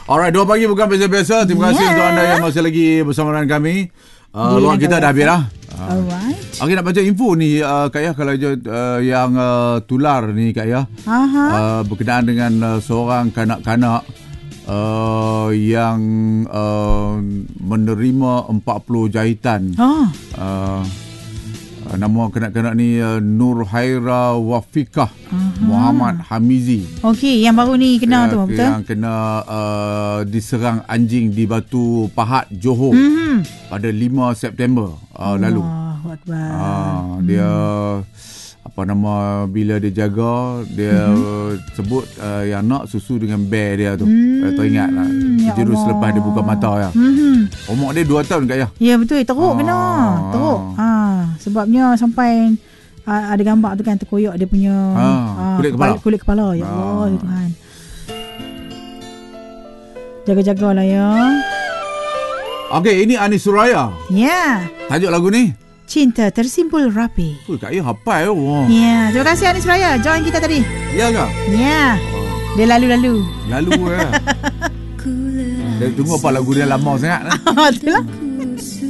Alright, 2 pagi bukan biasa-biasa. Terima kasih untuk anda yang masih lagi bersama dengan kami. Luang kita dah habis dah. Alright. Okey, nak baca info ni Kak Yah, kalau yang tular ni Kak Yah. Berkenaan dengan seorang kanak-kanak yang menerima 40 jahitan. Nama kanak-kanak ni Nur Haira Wafikah Muhammad Hamizi. Okey, yang baru ni kena tu betul? Yang kena diserang anjing di Batu Pahat, Johor pada 5 September lalu. Dia bila dia jaga, dia sebut yang nak susu dengan bear dia tu. Tak ingat lah. Jurus selepas dia buka mata ya. Umur dia 2 tahun Kak Yah. Ya betul, teruk kena. Teruk. Sebabnya sampai ada gambar tu kan, terkoyak dia punya kulit kepala. Ya Allah, ya Tuhan. Jaga-jagalah ya. Okey, ini Anis Suraya. Ya. Tajuk lagu ni Cinta Tersimpul Rapi. Kak Yah hafal. Ya, terima kasih Anis Suraya join kita tadi. Ya ke? Ya. Dia lalu Dia tunggu apa lagu dia lama sangat. Itulah.